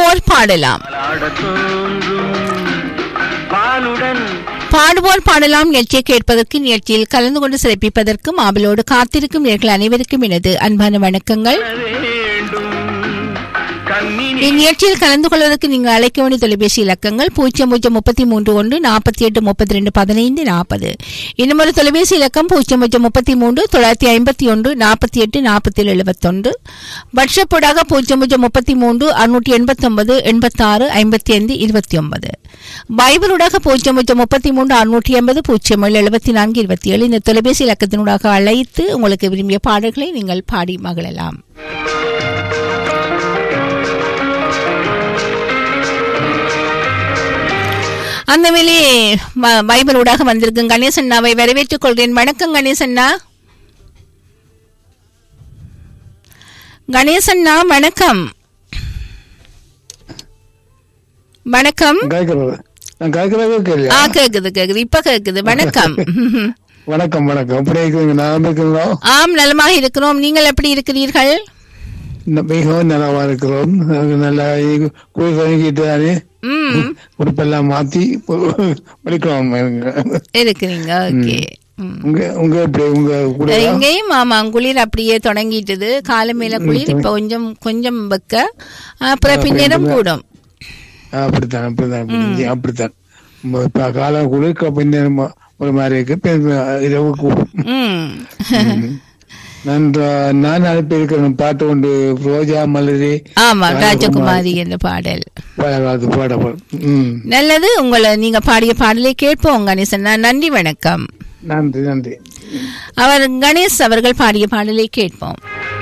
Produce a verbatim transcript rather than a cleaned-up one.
பாடுவோர் பாடலாம் பாடுவோர் பாடலாம் நிகழ்ச்சியை கேட்பதற்கு நிகழ்ச்சியில் கலந்து கொண்டு சிறப்பிப்பதற்கும் ஆவலோடு காத்திருக்கும் நேயர்கள் அனைவருக்கும் எனது அன்பான வணக்கங்கள். இந்நிகழ்ச்சியில் கலந்து கொள்வதற்கு நீங்கள் அழைக்க வேண்டிய தொலைபேசி இலக்கங்கள் பூஜ்ஜியம் பூஜ்ஜியம் முப்பத்தி மூன்று ஒன்று நாற்பத்தி எட்டு முப்பத்தி ரெண்டு பதினைந்து நாற்பது. இன்னும் ஒரு தொலைபேசி இலக்கம் பூஜ்ஜியம் பூஜ்ஜியம் முப்பத்தி மூன்று தொள்ளாயிரத்தி ஐம்பத்தி ஒன்று நாற்பத்தி எட்டு நாற்பத்தி ஏழு எழுபத்தொன்று. வாட்ஸ்அப்போடாக பூஜ்ஜியம் பூஜ்ஜியம் முப்பத்தி மூன்று அறுநூற்றி எண்பத்தி ஒன்பது எண்பத்தி ஆறு ஐம்பத்தி ஐந்து இருபத்தி ஒன்பது. பைபிளூடாக பூஜ்ஜியம் பூஜ்ஜியம் முப்பத்தி மூன்று அறுநூற்றி எண்பது பூஜ்ஜியம் ஏழு எழுபத்தி நான்கு இருபத்தி ஏழு. இந்த தொலைபேசி இலக்கத்தினூடாக அழைத்து உங்களுக்கு விரும்பிய பாடல்களை நீங்கள் பாடி மகிழலாம். அந்த வேலை பைபிள் ஊடாக வந்திருக்கும் கணேசண்ணாவை வரவேற்றுக் கொள்கிறேன். வணக்கம் கணேசண்ணா. கணேசண்ணா வணக்கம். வணக்கம். கேக்குது கேக்குது இப்ப கேக்குது. வணக்கம். வணக்கம் வணக்கம். ஆம், நலமாக இருக்கிறோம். நீங்கள் எப்படி இருக்கிறீர்கள்? மிகவும் நலமா இருக்கிறோம். நல்லா குளிர் தொடங்கிட்டாரு, உடுப்பெல்லாம் மாத்தி இருக்கிறீங்க. ஓகே. இங்கேயும் ஆமா குளிர் அப்படியே தொடங்கிட்டது. காலை மேல குளிர், இப்ப கொஞ்சம் கொஞ்சம் வெக்க, அப்புறம் பின்னரும் கூடும். அப்படித்தான் அப்படித்தான் அப்படித்தான் காலம் குளிர், பின்னரும் ஒரு மாதிரி இருக்கு, இரவு கூடும். நான் அனுப்பி இருக்கிறேன் பாட்டு கொண்டு ரோஜா மலரே. ஆமா, ராஜகுமாரி என்ற பாடல் பாட. நல்லது. உங்களை நீங்க பாடிய பாடலை கேட்போம் கணேசன். நன்றி, வணக்கம். நன்றி நன்றி. அவர் கணேஷ் அவர்கள் பாடிய பாடலை கேட்போம்.